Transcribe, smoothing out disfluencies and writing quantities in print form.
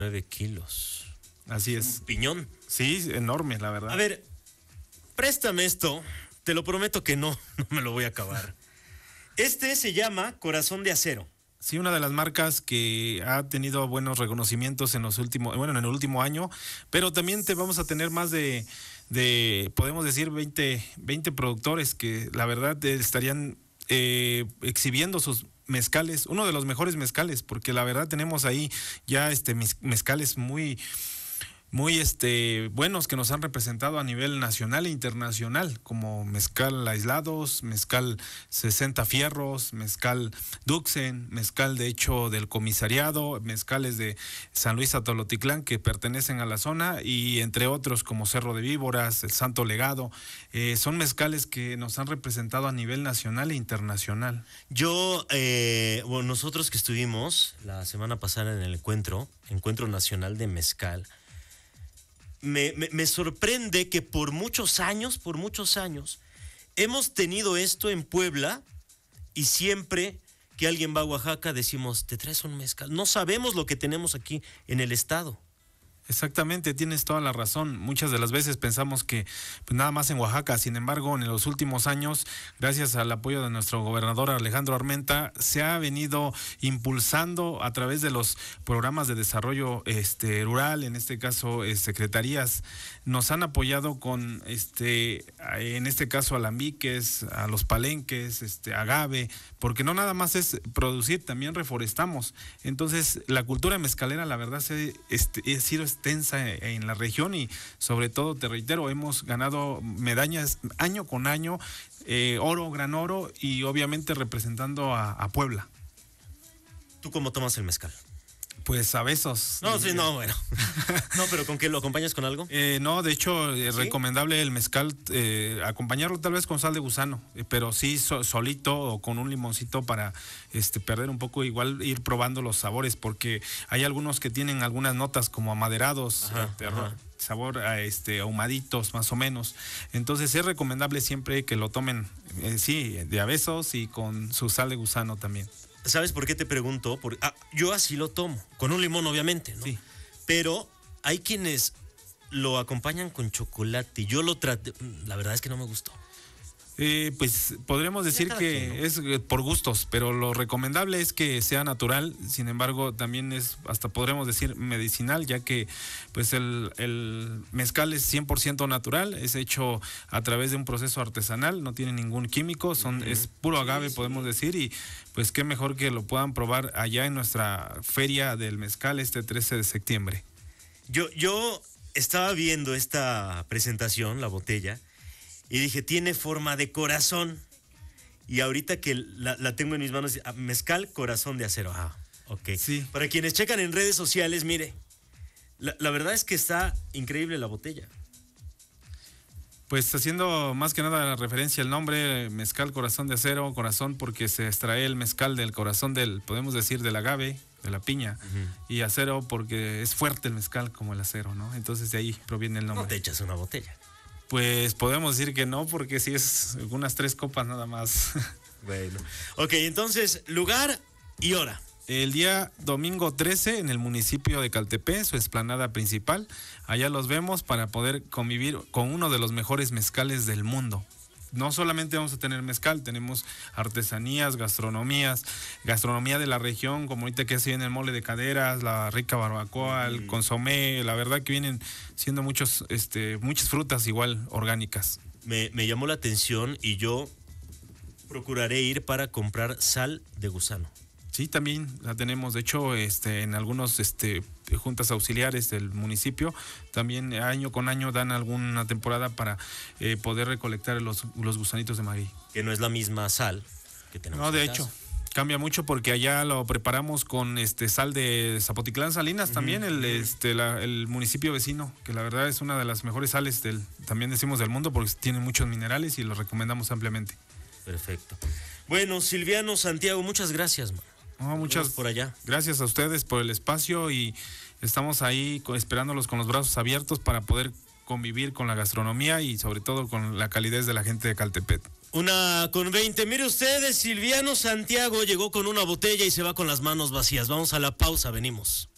9 kilos. Así es. Un piñón. Sí, enorme, la verdad. A ver, préstame esto. Te lo prometo que no me lo voy a acabar. Este se llama Corazón de Acero. Sí, una de las marcas que ha tenido buenos reconocimientos en en el último año, pero también vamos a tener más de podemos decir, 20 productores que la verdad estarían exhibiendo sus mezcales, uno de los mejores mezcales, porque la verdad tenemos ahí ya mezcales muy buenos que nos han representado a nivel nacional e internacional, como mezcal aislados, mezcal 60 fierros, mezcal Duxen, mezcal de hecho del comisariado, mezcales de San Luis Atolotitlán que pertenecen a la zona y entre otros como Cerro de Víboras, el Santo Legado, son mezcales que nos han representado a nivel nacional e internacional. Nosotros que estuvimos la semana pasada en el Encuentro Nacional de Mezcal, me sorprende que por muchos años, hemos tenido esto en Puebla y siempre que alguien va a Oaxaca decimos, ¿te traes un mezcal? No sabemos lo que tenemos aquí en el estado. Exactamente, tienes toda la razón. Muchas de las veces pensamos que pues, nada más en Oaxaca. Sin embargo, en los últimos años, gracias al apoyo de nuestro gobernador Alejandro Armenta, se ha venido impulsando a través de los programas de desarrollo rural, en este caso secretarías, nos han apoyado con en este caso alambiques, a los palenques, agave, porque no nada más es producir, también reforestamos. Entonces, la cultura mezcalera, la verdad, ha sido extensa en la región y sobre todo, te reitero, hemos ganado medallas año con año, oro, gran oro y obviamente representando a Puebla. ¿Tú cómo tomas el mezcal? Pues a besos. Bueno. No, pero ¿con qué lo acompañas con algo? No, de hecho, ¿sí? Recomendable el mezcal, acompañarlo tal vez con sal de gusano, pero sí solito o con un limoncito para perder un poco, igual ir probando los sabores, porque hay algunos que tienen algunas notas como amaderados, sabor a ahumaditos más o menos. Entonces es recomendable siempre que lo tomen, de a besos y con su sal de gusano también. ¿Sabes por qué te pregunto? Yo así lo tomo, con un limón obviamente, ¿no? Sí. Pero hay quienes lo acompañan con chocolate y yo lo traté, la verdad es que no me gustó. Pues podríamos decir que ¿no? Es por gustos, pero lo recomendable es que sea natural. Sin embargo, también es, hasta podremos decir, medicinal, ya que pues el mezcal es 100% natural, es hecho a través de un proceso artesanal, no tiene ningún químico, es puro agave, podemos decir, y pues qué mejor que lo puedan probar allá en nuestra feria del mezcal 13 de septiembre. Yo estaba viendo esta presentación, la botella, y dije, tiene forma de corazón. Y ahorita que la tengo en mis manos, mezcal Corazón de Acero. Ok. Sí. Para quienes checan en redes sociales, mire, la verdad es que está increíble la botella. Pues haciendo más que nada la referencia al nombre, mezcal Corazón de Acero, corazón porque se extrae el mezcal del corazón podemos decir, del agave, de la piña, y acero porque es fuerte el mezcal como el acero, ¿no? Entonces de ahí proviene el nombre. No te echas una botella. Pues podemos decir que no, porque sí es unas 3 copas nada más. Bueno. Ok, entonces, lugar y hora. El día domingo 13 en el municipio de Caltepé, su explanada principal. Allá los vemos para poder convivir con uno de los mejores mezcales del mundo. No solamente vamos a tener mezcal, tenemos artesanías, gastronomía de la región, como ahorita que se viene el mole de caderas, la rica barbacoa, el consomé, la verdad que vienen siendo muchas frutas igual orgánicas. Me llamó la atención y yo procuraré ir para comprar sal de gusano. Sí, también la tenemos. De hecho, en algunos juntas auxiliares del municipio, también año con año dan alguna temporada para poder recolectar los gusanitos de maguey. Que no es la misma sal que tenemos. No, de hecho, cambia mucho porque allá lo preparamos con sal de Zapotitlán Salinas, también el municipio vecino, que la verdad es una de las mejores sales también decimos del mundo, porque tiene muchos minerales y lo recomendamos ampliamente. Perfecto. Bueno, Silviano Santiago, muchas gracias, man. No, muchas por allá. Gracias a ustedes por el espacio y estamos ahí esperándolos con los brazos abiertos para poder convivir con la gastronomía y sobre todo con la calidez de la gente de Caltepet. 1:20. Mire ustedes, Silviano Santiago llegó con una botella y se va con las manos vacías. Vamos a la pausa, venimos.